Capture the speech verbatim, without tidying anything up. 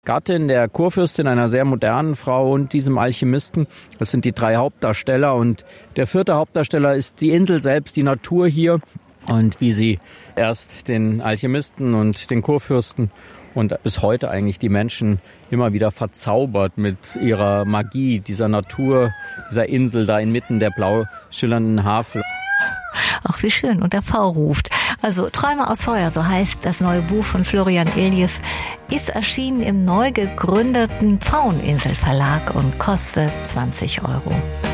Gattin der Kurfürstin, einer sehr modernen Frau, und diesem Alchemisten. Das sind die drei Hauptdarsteller. Und der vierte Hauptdarsteller ist die Insel selbst, die Natur hier. Und wie sie erst den Alchemisten und den Kurfürsten und bis heute eigentlich die Menschen immer wieder verzaubert mit ihrer Magie, dieser Natur, dieser Insel da inmitten der blau schillernden Havel. Ach, wie schön. Und der V ruft. Also Träume aus Feuer, so heißt das neue Buch von Florian Iljes, ist erschienen im neu gegründeten Pfaueninsel Verlag und kostet zwanzig Euro.